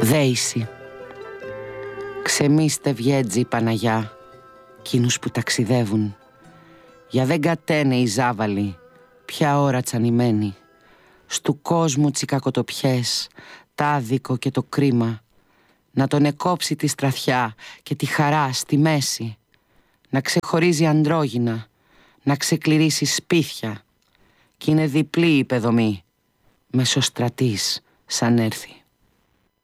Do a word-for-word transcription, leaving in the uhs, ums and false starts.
Δέηση. Ξεμίστε βιέτζι Παναγιά, κείνους που ταξιδεύουν. Για δεν κατένε οι ζάβαλοι, ποια ώρα τσανημένοι. Στου κόσμου τσικακοτοπιές, τάδικο και το κρίμα. Να τον εκόψει τη στραθιά και τη χαρά στη μέση. Να ξεχωρίζει αντρόγινα, να ξεκληρίσει σπίτια. Κι είναι διπλή η παιδομή, μεσοστρατής σαν έρθει.